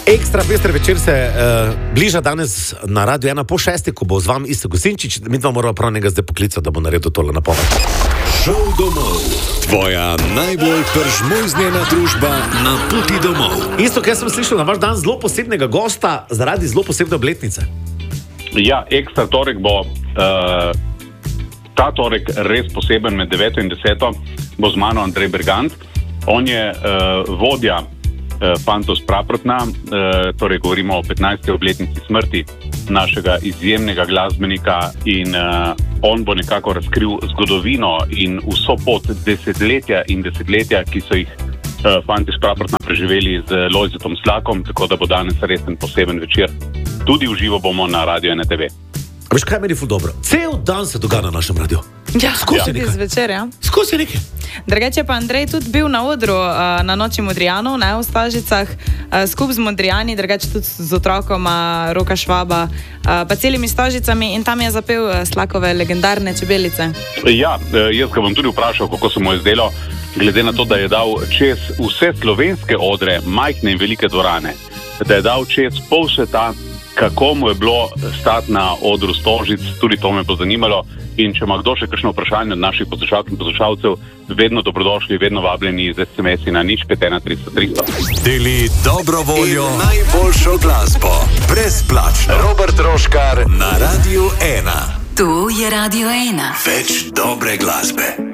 Ekstra pester večer se bliža danes na Radio 1 po 6, ko bo z vami Iztok Gosinčič. Mi dva moramo prav njega zdaj poklicati, da bo naredil tole napoved. Šov domov. Tvoja najbolj pržmojznjena družba na poti domov. Iztok, jaz sem slišal na vaš dan zelo posebnega gosta zaradi zelo posebne obletnice. Ja, ekstra torek bo ta torek res poseben med 9 in 10. Bo z mano Andrej Bergant. On je vodja Fantos Praprotna, torej govorimo o 15. obletnici smrti našega izjemnega glasbenika in on bo nekako razkril zgodovino in vso pot desetletja in desetletja, ki so jih Fantos Praprotna preživeli z Lojzetom Slakom, tako da bo danes res en poseben večer. Tudi v živo bomo na Radio 1 TV. Veš, kaj meni je ful dobro? Cel dan se dogaja na našem radiju. Ja, tudi zvečer, ja. Skozi nekaj. Drugače pa Andrej tudi bil na odru na Noči Modrijanov, v Stožicah, skup z Modrijani, drugače tudi z otrokoma Roka Švaba, pa celimi Stožicami in tam je zapel Slakove legendarne Čebelice. Ja, jaz ga bom tudi vprašal, kako se mu je zdelo, glede na to, da je dal čez vse slovenske odre, majhne in velike dvorane, da je dal čez pol sveta, kako mu je bilo stati na odru Stožic, tudi to me bo zanimalo. In če ima kdo še kakšno vprašanje od naših poslušalk in poslušalcev, vedno dobrodošli, vedno vabljeni z SMS-i na 051 300 300. Deli dobro voljo, najboljšo glasbo, brezplačno. Robert Roškar na Radio 1. Tu je Radio 1. Več dobre glasbe.